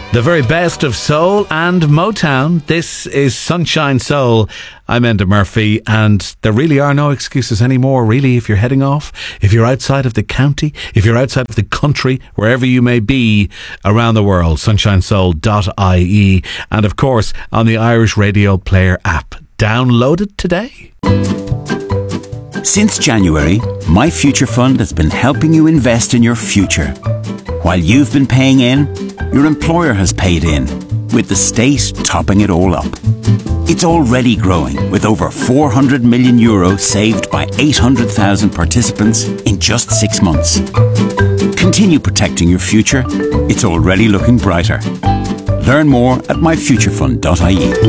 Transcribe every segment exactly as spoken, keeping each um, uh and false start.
The very best of soul and Motown. This is Sunshine Soul. I'm Enda Murphy, and there really are no excuses anymore, really, if you're heading off, if you're outside of the county, if you're outside of the country, wherever you may be around the world. sunshine soul dot I E, and of course on the Irish Radio Player app. Download it today. Since January, My Future Fund has been helping you invest in your future. While you've been paying in, your employer has paid in, with the state topping it all up. It's already growing, with over four hundred million euro saved by eight hundred thousand participants in just six months. Continue protecting your future. It's already looking brighter. Learn more at my future fund dot I E.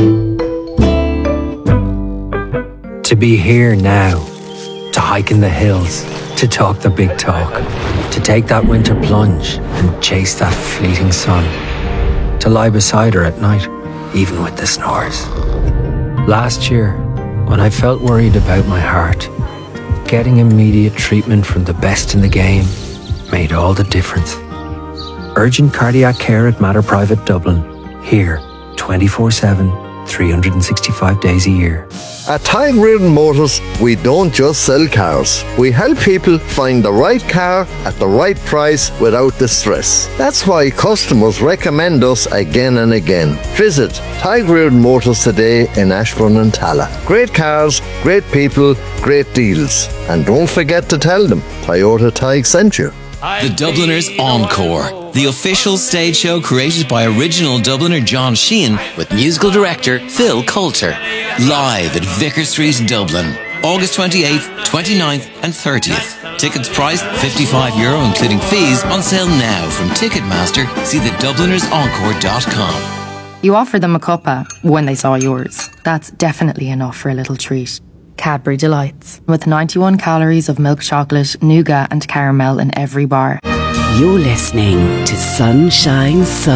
To be here now, to hike in the hills, to talk the big talk, to take that winter plunge and chase that fleeting sun, to lie beside her at night, even with the snores. Last year, when I felt worried about my heart, getting immediate treatment from the best in the game made all the difference. Urgent cardiac care at Mater Private Dublin, here twenty-four seven, three hundred sixty-five days a year. At Tadhg Reardon Motors, we don't just sell cars. We help people find the right car at the right price without the stress. That's why customers recommend us again and again. Visit Tadhg Reardon Motors today in Ashbourne and Tala. Great cars, great people, great deals. And don't forget to tell them Toyota Tadhg sent you. The Dubliners Encore, the official stage show created by original Dubliner John Sheehan with musical director Phil Coulter. Live at Vicar Street, Dublin, August twenty-eighth, twenty-ninth and thirtieth. Tickets priced fifty-five euro including fees, on sale now from Ticketmaster. See the dubliners encore dot com. You offered them a cuppa when they saw yours. That's definitely enough for a little treat. Cadbury Delights, with ninety-one calories of milk chocolate, nougat and caramel in every bar. You're listening to Sunshine Soul.